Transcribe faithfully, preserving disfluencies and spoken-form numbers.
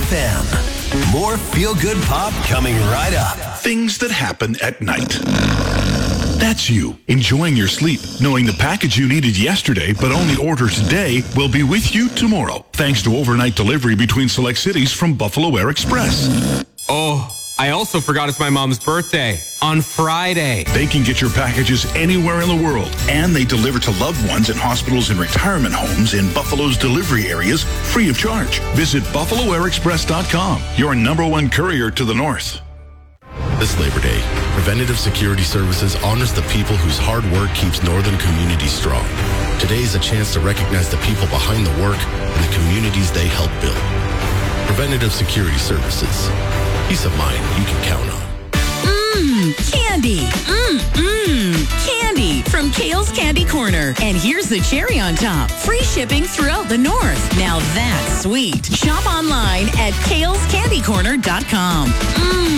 F M. More feel-good pop coming right up. Things that happen at night. That's you, enjoying your sleep, knowing the package you needed yesterday but only ordered today will be with you tomorrow, thanks to overnight delivery between select cities from Buffalo Air Express. Oh, I also forgot it's my mom's birthday on Friday. They can get your packages anywhere in the world, and they deliver to loved ones in hospitals and retirement homes in Buffalo's delivery areas free of charge. Visit buffalo air express dot com, your number one courier to the north. This Labor Day, Preventative Security Services honors the people whose hard work keeps northern communities strong. Today is a chance to recognize the people behind the work and the communities they help build. Preventative Security Services. Peace of mind you can count on. Mmm, candy. Mmm, mmm, candy from Kale's Candy Corner. And here's the cherry on top. Free shipping throughout the north. Now that's sweet. Shop online at kales candy corner dot com. Mmm.